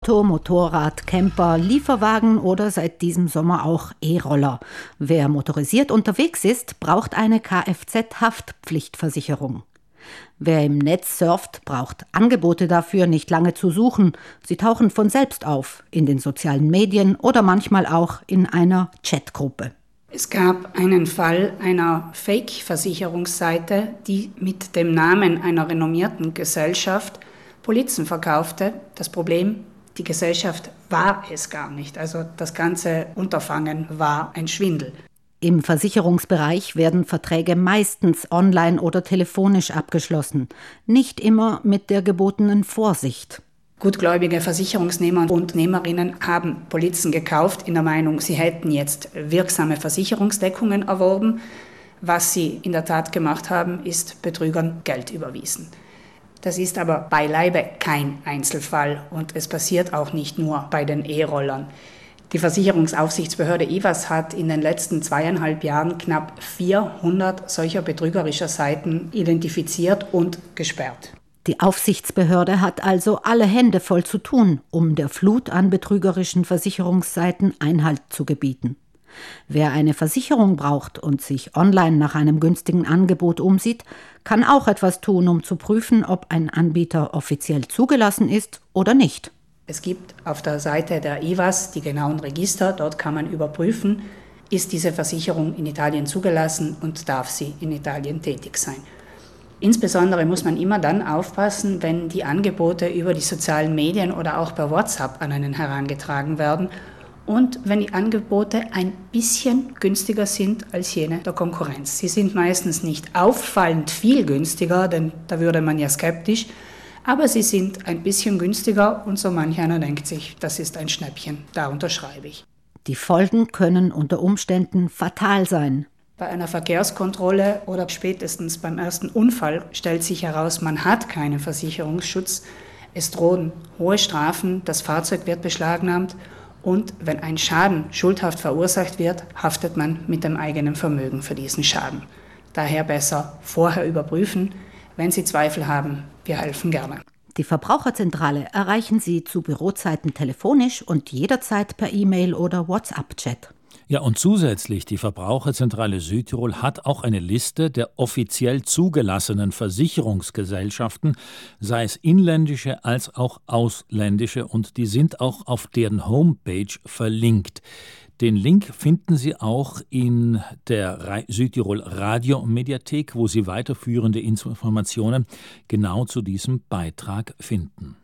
Auto, Motorrad, Camper, Lieferwagen oder seit diesem Sommer auch E-Roller. Wer motorisiert unterwegs ist, braucht eine Kfz-Haftpflichtversicherung. Wer im Netz surft, braucht Angebote dafür nicht lange zu suchen. Sie tauchen von selbst auf, in den sozialen Medien oder manchmal auch in einer Chatgruppe. Es gab einen Fall einer Fake-Versicherungsseite, die mit dem Namen einer renommierten Gesellschaft Polizen verkaufte. Das Problem: die Gesellschaft war es gar nicht. Also das ganze Unterfangen war ein Schwindel. Im Versicherungsbereich werden Verträge meistens online oder telefonisch abgeschlossen. Nicht immer mit der gebotenen Vorsicht. Gutgläubige Versicherungsnehmer und Nehmerinnen haben Polizen gekauft in der Meinung, sie hätten jetzt wirksame Versicherungsdeckungen erworben. Was sie in der Tat gemacht haben, ist Betrügern Geld überwiesen. Das ist aber beileibe kein Einzelfall und es passiert auch nicht nur bei den E-Rollern. Die Versicherungsaufsichtsbehörde IWAS hat in den letzten 2,5 Jahren knapp 400 solcher betrügerischer Seiten identifiziert und gesperrt. Die Aufsichtsbehörde hat also alle Hände voll zu tun, um der Flut an betrügerischen Versicherungsseiten Einhalt zu gebieten. Wer eine Versicherung braucht und sich online nach einem günstigen Angebot umsieht, kann auch etwas tun, um zu prüfen, ob ein Anbieter offiziell zugelassen ist oder nicht. Es gibt auf der Seite der IWAS die genauen Register. Dort kann man überprüfen, ist diese Versicherung in Italien zugelassen und darf sie in Italien tätig sein. Insbesondere muss man immer dann aufpassen, wenn die Angebote über die sozialen Medien oder auch per WhatsApp an einen herangetragen werden und wenn die Angebote ein bisschen günstiger sind als jene der Konkurrenz. Sie sind meistens nicht auffallend viel günstiger, denn da würde man ja skeptisch, aber sie sind ein bisschen günstiger und so manch einer denkt sich, das ist ein Schnäppchen, da unterschreibe ich. Die Folgen können unter Umständen fatal sein. Bei einer Verkehrskontrolle oder spätestens beim ersten Unfall stellt sich heraus, man hat keinen Versicherungsschutz. Es drohen hohe Strafen, das Fahrzeug wird beschlagnahmt und wenn ein Schaden schuldhaft verursacht wird, haftet man mit dem eigenen Vermögen für diesen Schaden. Daher besser vorher überprüfen. Wenn Sie Zweifel haben, wir helfen gerne. Die Verbraucherzentrale erreichen Sie zu Bürozeiten telefonisch und jederzeit per E-Mail oder WhatsApp-Chat. Ja, und zusätzlich, die Verbraucherzentrale Südtirol hat auch eine Liste der offiziell zugelassenen Versicherungsgesellschaften, sei es inländische als auch ausländische, und die sind auch auf deren Homepage verlinkt. Den Link finden Sie auch in der Südtirol Radiomediathek, wo Sie weiterführende Informationen genau zu diesem Beitrag finden.